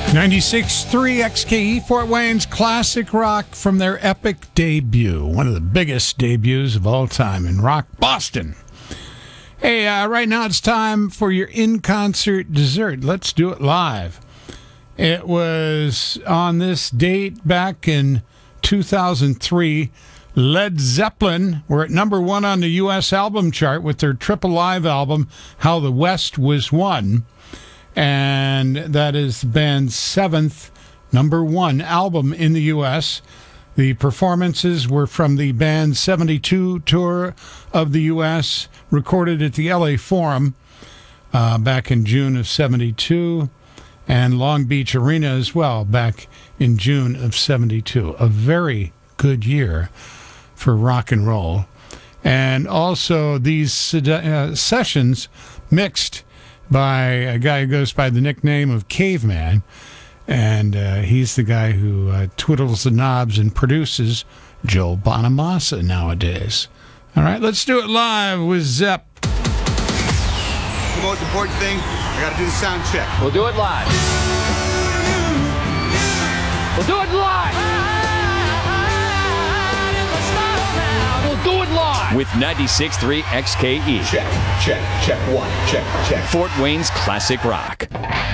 96.3 XKE, Fort Wayne's classic rock from their epic debut. One of the biggest debuts of all time in rock, Boston. Hey, right now it's time for your in-concert dessert. Let's do it live. It was on this date back in 2003. Led Zeppelin were at number one on the U.S. album chart with their triple live album, How the West Was Won. And that is the band's seventh number one album in the U.S. The performances were from the band's 72 tour of the U.S., recorded at the L.A. Forum back in June of 72, and Long Beach Arena as well back in June of 72. A very good year for rock and roll. And also these sessions mixed by a guy who goes by the nickname of Caveman, and he's the guy who twiddles the knobs and produces Joe Bonamassa nowadays. All right, let's do it live with Zepp. The most important thing, I got to do the sound check. We'll do it live. We'll do it live. We'll do it live. With 96.3 XKE. Check, check, check one, check, check. Fort Wayne's classic rock.